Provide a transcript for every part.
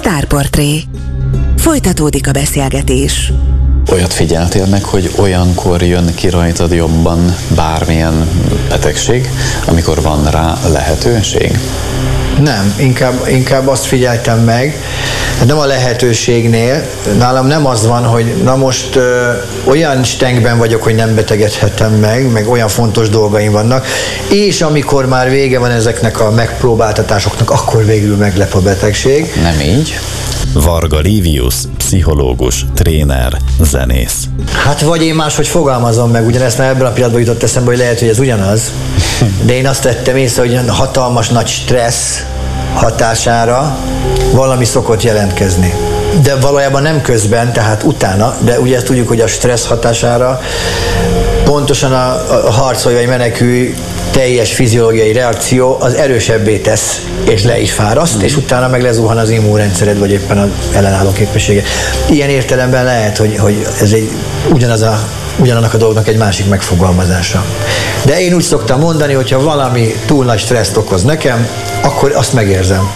Sztárportré. Folytatódik a beszélgetés. Olyat figyeltél meg, hogy olyankor jön ki rajtad jobban bármilyen betegség, amikor van rá lehetőség? Nem, inkább azt figyeltem meg, nem a lehetőségnél, nálam nem az van, hogy na most olyan stengben vagyok, hogy nem betegedhetem meg olyan fontos dolgaim vannak, és amikor már vége van ezeknek a megpróbáltatásoknak, akkor végül meglep a betegség. Nem így? Varga Livius, pszichológus, tréner, zenész. Hát vagy én máshogy fogalmazom meg, ugyanezt már ebben a pillanatban jutott eszembe, hogy lehet, hogy ez ugyanaz, de én azt tettem észre, hogy hatalmas nagy stressz hatására valami szokott jelentkezni. De valójában nem közben, tehát utána, de ugye ezt tudjuk, hogy a stressz hatására pontosan a harcolj vagy menekülj teljes fiziológiai reakció az erősebbé tesz, és le is fáraszt, és utána meg lezuhan az immunrendszered, vagy éppen az ellenálló képessége. Ilyen értelemben lehet, hogy ez ugyanannak a dolognak egy másik megfogalmazása. De én úgy szoktam mondani, hogyha valami túl nagy stresszt okoz nekem, akkor azt megérzem.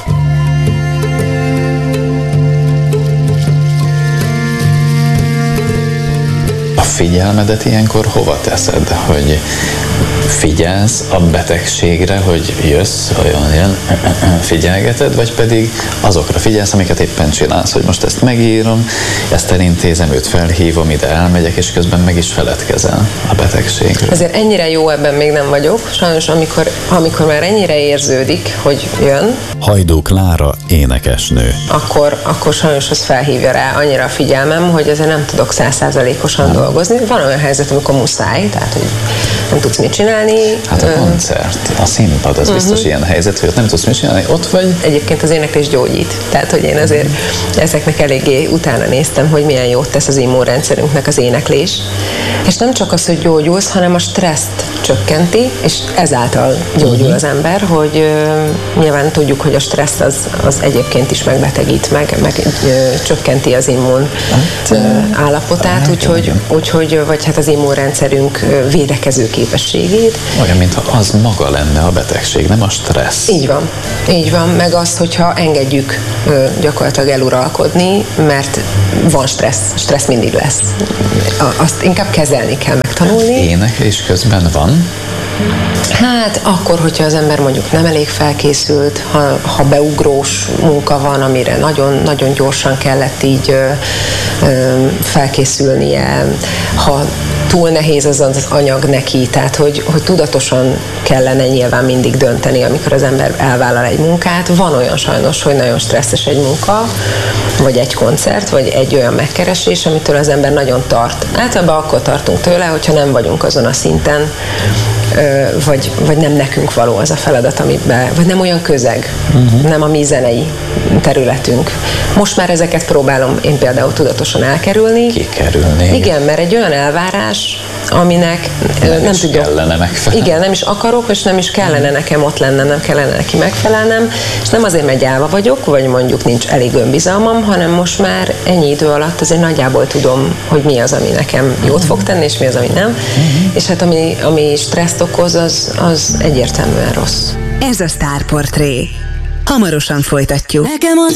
A figyelmedet ilyenkor hova teszed? Hogy figyelsz a betegségre, hogy jössz, olyan figyelgeted, vagy pedig azokra figyelsz, amiket éppen csinálsz, hogy most ezt megírom, ezt elintézem, őt felhívom, ide elmegyek, és közben meg is feledkezel a betegségről. Azért ennyire jó ebben még nem vagyok, sajnos amikor már ennyire érződik, hogy jön, Hajdú Klára, énekesnő. akkor sajnos az felhívja rá annyira a figyelmem, hogy ezzel nem tudok 100%-osan dolgozni. Van olyan helyzet, amikor muszáj, tehát hogy nem tudsz mit csinálni. Hát a koncert, a színpad, az biztos ilyen helyzet, hogy ott nem tudsz mit csinálni, ott vagy. Egyébként az éneklés gyógyít. Tehát, hogy én azért ezeknek eléggé utána néztem, hogy milyen jót tesz az immunrendszerünknek az éneklés. És nem csak az, hogy gyógyulsz, hanem a stresszt csökkenti, és ezáltal gyógyul az ember, hogy nyilván tudjuk, hogy a stressz az egyébként is megbetegít, meg csökkenti az immun állapotát, úgyhogy vagy hát az immunrendszerünk védekező képességét. Olyan, mintha az maga lenne a betegség, nem a stressz. Így van, meg azt, hogyha engedjük gyakorlatilag eluralkodni, mert van stressz mindig lesz. Azt inkább kezelni kell, megtanulni. Éneklés közben van? Hát akkor, hogyha az ember mondjuk nem elég felkészült, ha beugrós munka van, amire nagyon gyorsan kellett így felkészülnie, ha túl nehéz az anyag neki, tehát hogy tudatosan kellene nyilván mindig dönteni, amikor az ember elvállal egy munkát. Van olyan sajnos, hogy nagyon stresszes egy munka, vagy egy koncert, vagy egy olyan megkeresés, amitől az ember nagyon tart. Általában akkor tartunk tőle, hogyha nem vagyunk azon a szinten, vagy nem nekünk való az a feladat, vagy nem olyan közeg, nem a mi zenei területünk. Most már ezeket próbálom én például tudatosan elkerülni. Kikerülni. Igen, mert egy olyan elvárás, aminek nem tudok. Kellene megfelelni. Igen, nem is akarok, és nem is kellene nekem ott lennem, nem kellene neki megfelelnem, és nem azért, mert gyáva vagyok, vagy mondjuk nincs elég önbizalmam, hanem most már ennyi idő alatt azért nagyjából tudom, hogy mi az, ami nekem jót fog tenni, és mi az, ami nem. És hát ami stresszt okoz, az egyértelműen rossz. Ez a Sztárportré. Hamarosan folytatjuk.